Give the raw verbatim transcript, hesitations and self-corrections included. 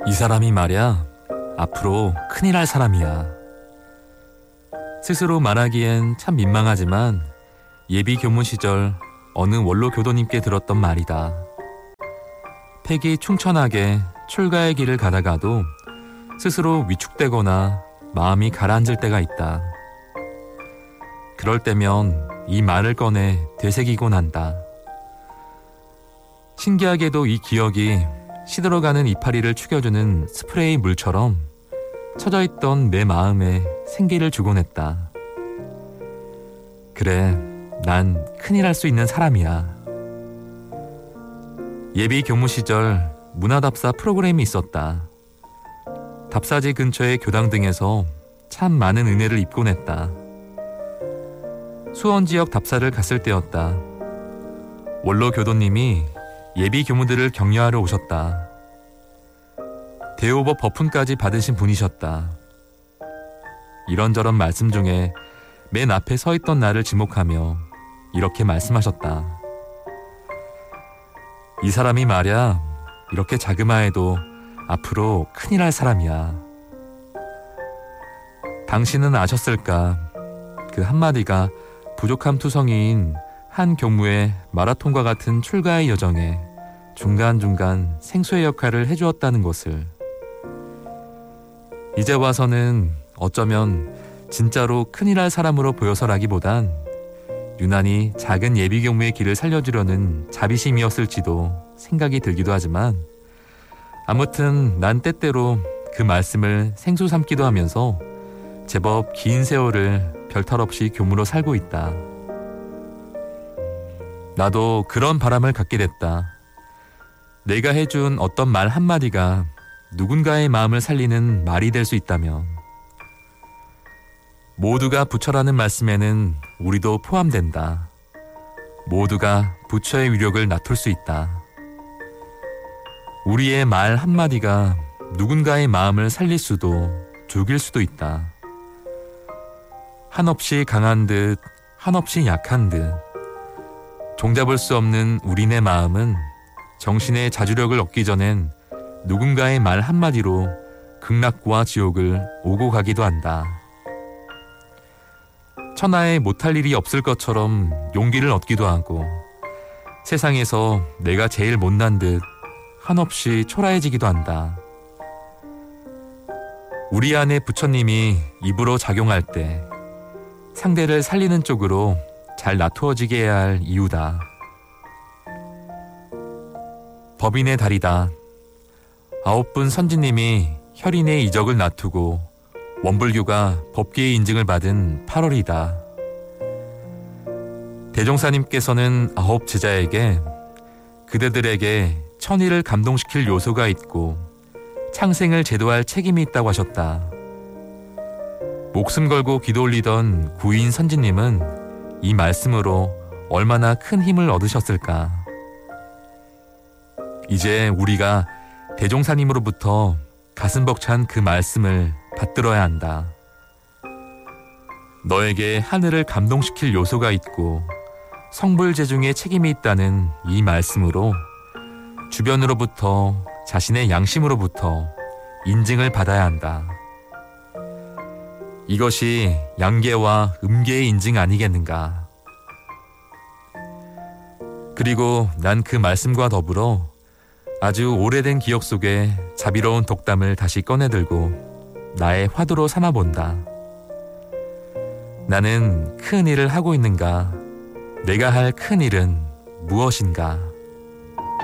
이 사람이 말이야, 앞으로 큰일 할 사람이야. 스스로 말하기엔 참 민망하지만 예비 교무 시절 어느 원로 교도님께 들었던 말이다. 팩이 충천하게 출가의 길을 가다가도 스스로 위축되거나 마음이 가라앉을 때가 있다. 그럴 때면 이 말을 꺼내 되새기곤 한다. 신기하게도 이 기억이 시들어가는 이파리를 축여주는 스프레이 물처럼 처져있던 내 마음에 생기를 주곤 했다. 그래, 난 큰일 할 수 있는 사람이야. 예비 교무 시절 문화답사 프로그램이 있었다. 답사지 근처의 교당 등에서 참 많은 은혜를 입곤 했다. 수원 지역 답사를 갔을 때였다. 원로 교도님이 예비 교무들을 격려하러 오셨다. 대오버 버푼까지 받으신 분이셨다. 이런저런 말씀 중에 맨 앞에 서 있던 나를 지목하며 이렇게 말씀하셨다. 이 사람이 말야, 이렇게 자그마해도 앞으로 큰일 할 사람이야. 당신은 아셨을까? 그 한마디가 부족함 투성이인 한 교무의 마라톤과 같은 출가의 여정에 중간중간 생수의 역할을 해주었다는 것을. 이제 와서는 어쩌면 진짜로 큰일 할 사람으로 보여서라기보단 유난히 작은 예비 교무의 길을 살려주려는 자비심이었을지도 생각이 들기도 하지만, 아무튼 난 때때로 그 말씀을 생수 삼기도 하면서 제법 긴 세월을 별탈 없이 교무로 살고 있다. 나도 그런 바람을 갖게 됐다. 내가 해준 어떤 말 한마디가 누군가의 마음을 살리는 말이 될 수 있다면. 모두가 부처라는 말씀에는 우리도 포함된다. 모두가 부처의 위력을 나툴 수 있다. 우리의 말 한마디가 누군가의 마음을 살릴 수도 죽일 수도 있다. 한없이 강한 듯 한없이 약한 듯 종잡을 수 없는 우리네 마음은 정신의 자주력을 얻기 전엔 누군가의 말 한마디로 극락과 지옥을 오고 가기도 한다. 천하에 못할 일이 없을 것처럼 용기를 얻기도 하고, 세상에서 내가 제일 못난 듯 한없이 초라해지기도 한다. 우리 안에 부처님이 입으로 작용할 때 상대를 살리는 쪽으로 잘 놔두어지게 해야 할 이유다. 법인의 달이다. 아홉 분 선지님이 혈인의 이적을 놔두고 원불교가 법계의 인증을 받은 팔월이다. 대종사님께서는 아홉 제자에게 그대들에게 천의를 감동시킬 요소가 있고 창생을 제도할 책임이 있다고 하셨다. 목숨 걸고 기도 올리던 구인 선지님은 이 말씀으로 얼마나 큰 힘을 얻으셨을까. 이제 우리가 대종사님으로부터 가슴 벅찬 그 말씀을 받들어야 한다. 너에게 하늘을 감동시킬 요소가 있고 성불제중에 책임이 있다는 이 말씀으로 주변으로부터, 자신의 양심으로부터 인증을 받아야 한다. 이것이 양계와 음계의 인증 아니겠는가. 그리고 난 그 말씀과 더불어 아주 오래된 기억 속에 자비로운 독담을 다시 꺼내들고 나의 화두로 삼아본다. 나는 큰 일을 하고 있는가? 내가 할 큰 일은 무엇인가?